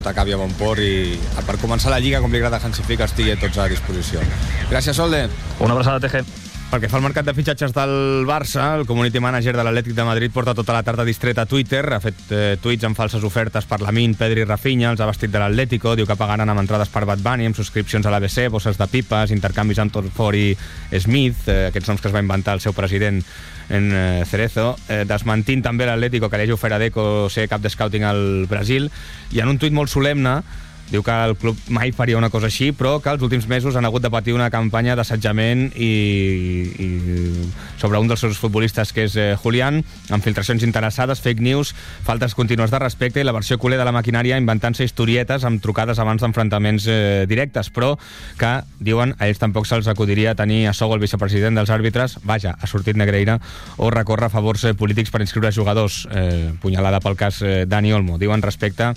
acabi a bon port i per començar la Lliga, com li agrada a Hansi Flick, estigui tots a disposició. Gràcies, Solde. Una abraçada, TG. Pel que fa al mercat de fitxatges del Barça, el community manager de l'Atlètic de Madrid porta tota la tarda distreta a Twitter, ha fet tuits amb falses ofertes per Lamine, Pedri i Rafinha, els ha vestit de l'Atlético, diu que pagaran amb entrades per Bad Bunny, amb subscripcions a l'ABC, bosses de pipes, intercanvis amb Todd Ford i Smith, aquests noms que es va inventar el seu president en Cerezo, desmentint també l'Atlético que li hagi ofert a Deco ser cap de scouting al Brasil, i en un tuit molt solemne diu que el club mai faria una cosa així, però que els últims mesos han hagut de patir una campanya d'assetjament i sobre un dels seus futbolistes, que és Julián, amb filtracions interessades, fake news, faltes contínues de respecte i la versió culer de la maquinària inventant-se historietes amb trucades abans d'enfrontaments directes, però que, diuen, a ells tampoc se'ls acudiria tenir a Sogo, el vicepresident dels àrbitres, vaja, ha sortit Negreira, o recórrer a favors polítics per inscriure jugadors, punyalada pel cas Dani Olmo. Diuen respecte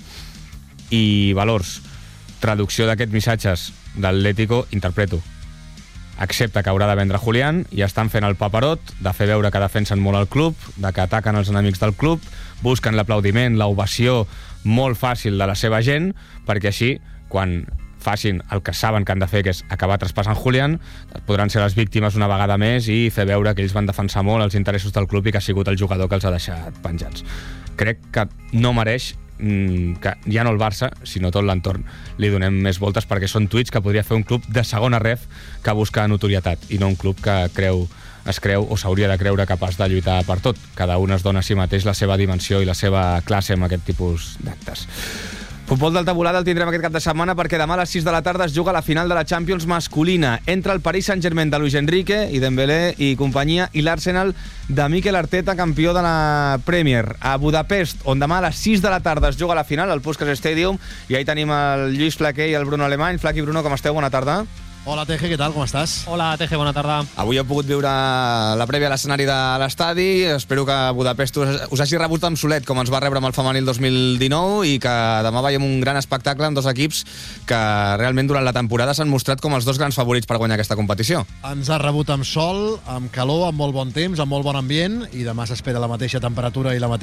i valors. Traducció d'aquests missatges d'Atlético, interpreto. Accepta que haurà de vendre Julián i estan fent el paperot de fer veure que defensen molt el club, de que ataquen els enemics del club, busquen l'aplaudiment, l'ovació molt fàcil de la seva gent, perquè així, quan facin el que saben que han de fer, que és acabar traspassant Julián, podran ser les víctimes una vegada més i fer veure que ells van defensar molt els interessos del club i que ha sigut el jugador que els ha deixat penjats. Crec que no mereix que ja no el Barça, sinó tot l'entorn li donem més voltes, perquè són tuits que podria fer un club de segona ref que busca notorietat, i no un club que es creu o s'hauria de creure capaç de lluitar per tot. Cada un es dona a si mateix la seva dimensió i la seva classe amb aquest tipus d'actes. Futbol d'alta volada el tindrem aquest cap de setmana, perquè demà a les 6 de la tarda es juga la final de la Champions masculina entre el Paris Saint-Germain de Luis Enrique i Dembélé i companyia i l'Arsenal de Mikel Arteta, campió de la Premier, a Budapest, on demà a les 6 de la tarda es juga la final al Puskás Stadium, i ahí tenim el Lluís Flaquer i el Bruno Alemany. Flaquer i Bruno, com esteu? Bona tarda. Hola, TG, què tal? Com estàs? Hola, TG, bona tarda. Avui heu pogut viure la prèvia a l'escenari de l'estadi. Espero que Budapest us hagi rebut amb solet, com ens va rebre amb el femenil 2019, i que demà veiem un gran espectacle amb dos equips que realment durant la temporada s'han mostrat com els dos grans favorits per guanyar aquesta competició. Ens ha rebut amb sol, amb calor, amb molt bon temps, amb molt bon ambient, i demà s'espera la mateixa temperatura i el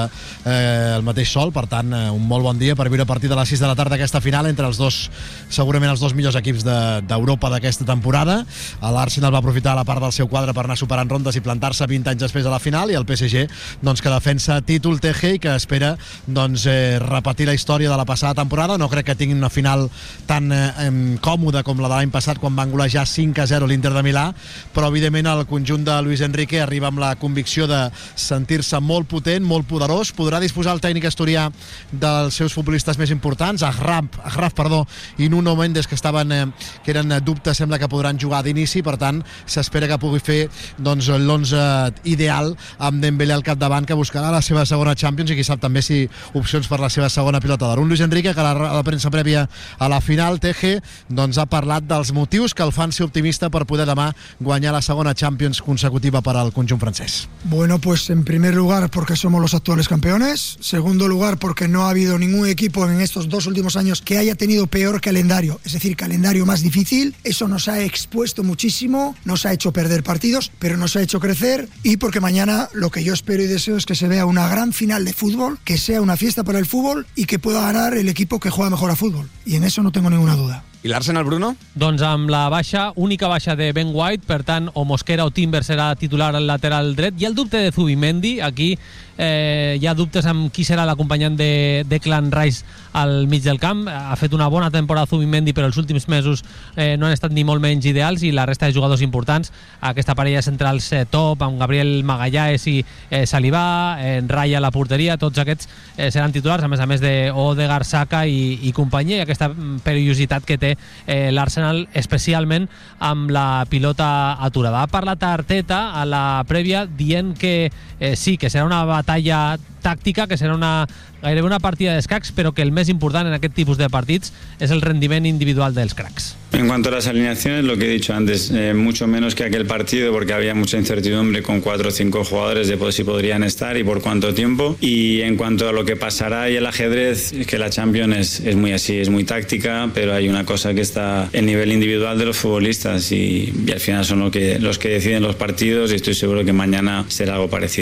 mateix sol. Per tant, un molt bon dia per viure a partir de les 6 de la tarda aquesta final entre els dos, segurament els dos millors equips d'Europa d'aquesta temporada. L'Arsenal va aprofitar la part del seu quadre per anar superant rondes i plantar-se 20 anys després a la final, i el PSG, doncs, que defensa títol, TG, i que espera, doncs, repetir la història de la passada temporada. No crec que tinguin una final tan còmoda com la de l'any passat, quan van golejar 5-0 l'Inter de Milà, però evidentment el conjunt de Luis Enrique arriba amb la convicció de sentir-se molt potent, molt poderós. Podrà disposar el tècnic asturià dels seus futbolistes més importants, Achraf, i Nuno Mendes, que eren dubtes, sembla que podran jugar d'inici. Per tant, s'espera que pugui fer, doncs, l'11 ideal amb Dembélé al capdavant, que buscarà la seva segona Champions i qui sap també si opcions per la seva segona pilota d'or. Un Luis Enrique que a la premsa prèvia a la final, TG, doncs, ha parlat dels motius que el fan ser optimista per poder demà guanyar la segona Champions consecutiva para el conjunt francés. Bueno, pues en primer lugar porque somos los actuales campeones, segundo lugar porque no ha habido ningún equipo en estos dos últimos años que haya tenido peor calendario, es decir, calendario más difícil. Eso nos ha expuesto muchísimo, nos ha hecho perder partidos, pero nos ha hecho crecer, y porque mañana lo que yo espero y deseo es que se vea una gran final de fútbol, que sea una fiesta para el fútbol y que pueda ganar el equipo que juega mejor a fútbol, y en eso no tengo ninguna duda. I l'Arsenal, Bruno? Doncs amb la única baixa de Ben White, per tant, o Mosquera o Timber serà titular al lateral dret. Hi ha el dubte de Zubimendi, aquí hi ha dubtes amb qui serà l'acompanyant de Declan Rice al mig del camp. Ha fet una bona temporada Zubimendi, però els últims mesos no han estat ni molt menys ideals, i la resta de jugadors importants, aquesta parella centrals top, amb Gabriel Magallanes i Salivà, Raya a la porteria, tots aquests seran titulars, a més de Odegaard, Saka i companyia, i aquesta perillositat que té l'Arsenal, especialment amb la pilota aturada. Ha parlat Arteta a la prèvia dient que sí, que serà una batalla tàctica, que serà gairebé una partida d'escacs, però que el més important en aquest tipus de partits és el rendiment individual dels cracs. En cuanto a las alineaciones, lo que he dicho antes, mucho menos que aquel partido, porque había mucha incertidumbre con 4 o 5 jugadores de si podrían estar y por cuánto tiempo. Y en cuanto a lo que pasará y el ajedrez, es que la Champions es muy así, es muy táctica, pero hay una cosa que está en nivel individual de los futbolistas, y al final son los que deciden los partidos, y estoy seguro que mañana será algo parecido.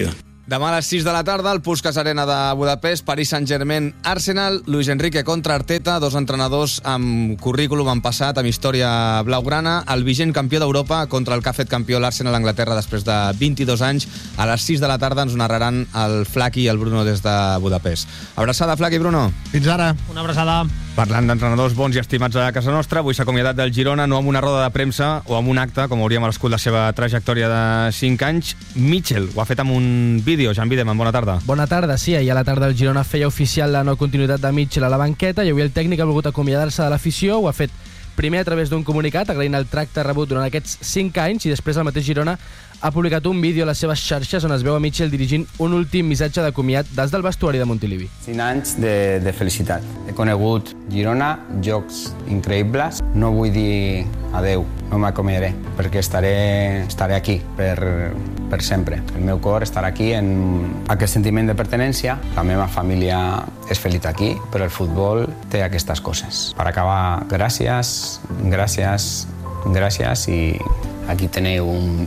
Demà a les 6 de la tarda, el Puskás Arena de Budapest, Paris Saint-Germain, Arsenal, Luis Enrique contra Arteta, dos entrenadors amb currículum en passat, amb història blaugrana, el vigent campió d'Europa contra el que ha fet campió l'Arsenal a Anglaterra després de 22 anys. A les 6 de la tarda ens ho narraran el Flaqui i el Bruno des de Budapest. Abraçada, Flaqui, Bruno. Fins ara. Una abraçada. Parlant d'entrenadors bons i estimats a casa nostra, avui s'ha acomiadat del Girona, no amb una roda de premsa o amb un acte, com hauríem merescut la seva trajectòria de 5 anys. Mitchell ho ha fet amb un vídeo. Jan Videman, bona tarda. Bona tarda, sí. Ahir a la tarda el Girona feia oficial la no continuïtat de Mitchell a la banqueta i avui el tècnic ha volgut acomiadar-se de l'afició. Ho ha fet primer a través d'un comunicat, agraint el tracte rebut durant aquests 5 anys, i després el mateix Girona ha publicat un vídeo a les seves xarxes on es veu a Mitchell dirigint un últim missatge de comiat des del vestuari de Montilivi. 5 anys de felicitat. He conegut Girona, jocs increïbles. No vull dir adeu, no m'acomiadaré, perquè estaré aquí per sempre. El meu cor estarà aquí en aquest sentiment de pertinença. La meva família és feliç aquí, però el futbol té aquestes coses. Per acabar, gràcies i aquí teniu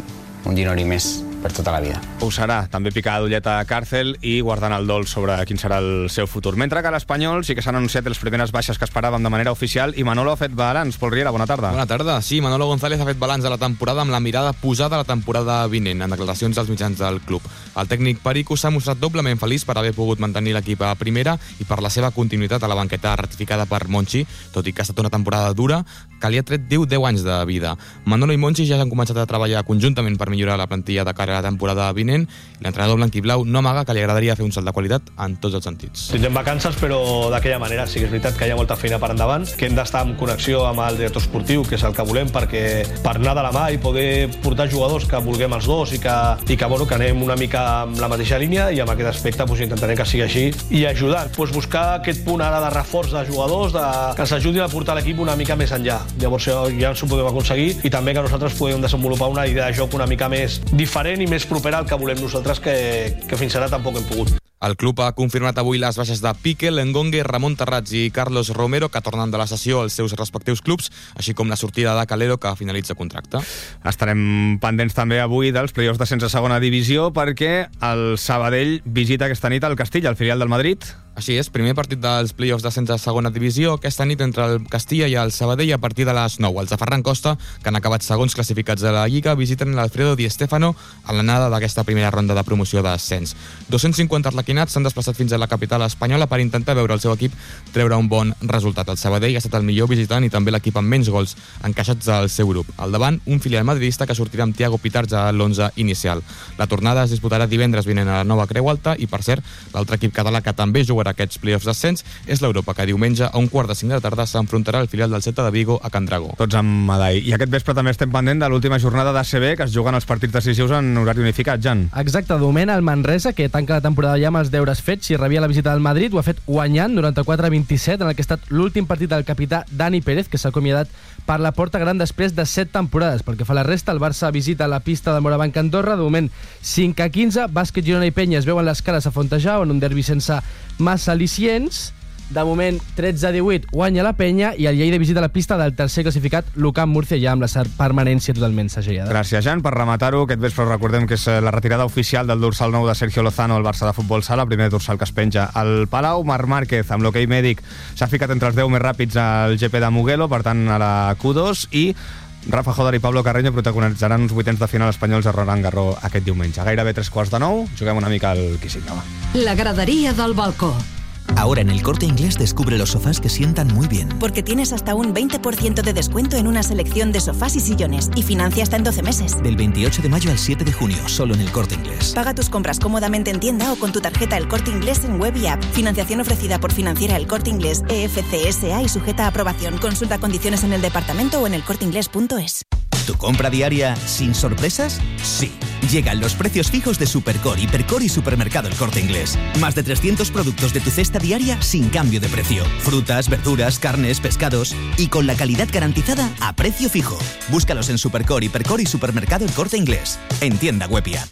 un ginori més per tota la vida. Ho serà, també picada d'ulleta a càrcel i guardant el dol sobre quin serà el seu futur. Mentre que a l'Espanyol sí que s'han anunciat les primeres baixes que esperàvem de manera oficial i Manolo ha fet balanç. Pol Riera, bona tarda. Bona tarda. Sí, Manolo González ha fet balanç de la temporada amb la mirada posada a la temporada vinent, en declaracions als mitjans del club. El tècnic perico s'ha mostrat doblement feliç per haver pogut mantenir l'equip a primera i per la seva continuïtat a la banqueta ratificada per Monchi, tot i que ha estat una temporada dura que li ha tret 10 anys de vida. Manolo i Monchi ja han començat a treballar conjuntament per millorar la plantilla de cara a la temporada vinent. L'entrenador blanquiblau no amaga que li agradaria fer un salt de qualitat en tots els sentits. Tindrem vacances, però d'aquella manera sí que és veritat que hi ha molta feina per endavant, que hem d'estar en connexió amb el director esportiu, que és el que volem, perquè per anar de la mà i poder portar jugadors que vulguem els dos i que anem una mica amb la mateixa línia, i amb aquest aspecte intentarem que sigui així i ajudar. Buscar aquest punt ara de reforç de jugadors que ens ajudin a portar l'equip una mica més enllà. Llavors ja ens ho podem aconseguir, i també que nosaltres podem desenvolupar una idea de joc una mica més diferent i més propera al que volem nosaltres, que fins ara tampoc hem pogut. El club ha confirmat avui les baixes de Piqué, Lengongue, Ramon Terrats i Carlos Romero, que tornen de la sessió als seus respectius clubs, així com la sortida de Calero, que finalitza contracte. Estarem pendents també avui dels play-offs d'ascens a segona divisió, perquè el Sabadell visita aquesta nit el Castilla, el filial del Madrid. Així és, primer partit dels play-offs d'ascens a segona divisió aquesta nit entre el Castilla i el Sabadell a partir de les 9. Els de Ferran Costa, que han acabat segons classificats de la Lliga, visiten l'Alfredo Di Stéfano a l'anada d'aquesta primera ronda de promoció d'ascens. 250 arlequinats s'han desplaçat fins a la capital espanyola per intentar veure el seu equip treure un bon resultat. El Sabadell ha estat el millor visitant i també l'equip amb menys gols encaixats al seu grup. Al davant, un filial madridista que sortirà amb Thiago Pitarch a l'11 inicial. La tornada es disputarà divendres vinent a la nova Creu Alta i, per cert, l'altre equip català que també jugarà aquests play-offs d'ascens és l'Europa, que diumenge a 4:45 de la tarda s'enfrontarà al filial del Celta de Vigo a Can Dragó. Tots amb Madai. I aquest vespre també estem pendent de l'última jornada d'ACB, que es juguen els partits decisius en horari unificat, Jan. Exacte, de moment el Manresa, que tanca la temporada ja amb els deures fets i rebia la visita del Madrid, ho ha fet guanyant 94-27, en el que ha estat l'últim partit del capità Dani Pérez, que s'ha acomiadat per la porta gran després de 7 temporades. Pel que fa a la resta, el Barça visita la pista del Morabanc Andorra, de moment 5-15, Bàsquet, Girona i Penya es veuen les cares a Fontejar, en un derbi sense massa al·licients. De moment, 13-18 guanya la Penya i el Lleida visita la pista del tercer classificat, l'UCAM Múrcia, ja amb la permanència totalment segellada. Gràcies, Jan. Per rematar-ho, aquest vespre recordem que és la retirada oficial del dorsal nou de Sergio Lozano al Barça de Futbol Sala, el primer dorsal que es penja al Palau. Marc Márquez, amb l'hoquei mèdic, s'ha ficat entre els 10 més ràpids al GP de Mugello, per tant, a la Q2, i Rafa Jodar i Pablo Carreño protagonitzaran uns vuitens de final espanyols a Roland Garros aquest diumenge. Gairebé 3:45, juguem una mica al qui signa. La gradería del balcó. Ahora en El Corte Inglés descubre los sofás que sientan muy bien. Porque tienes hasta un 20% de descuento en una selección de sofás y sillones y financia hasta en 12 meses. Del 28 de mayo al 7 de junio, solo en El Corte Inglés. Paga tus compras cómodamente en tienda o con tu tarjeta El Corte Inglés en web y app. Financiación ofrecida por Financiera El Corte Inglés, EFCSA y sujeta a aprobación. Consulta condiciones en el departamento o en elcorteinglés.es. ¿Tu compra diaria sin sorpresas? Sí. Llegan los precios fijos de Supercore, Hipercore y Supermercado El Corte Inglés. Más de 300 productos de tu cesta diaria sin cambio de precio. Frutas, verduras, carnes, pescados y con la calidad garantizada a precio fijo. Búscalos en Supercore, Hipercore y Supermercado El Corte Inglés. En tienda web i app.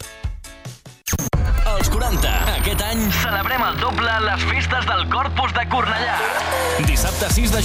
Als 40, aquest any celebrem el doble les festes del Corpus de Cornellà. Dissabte 6 de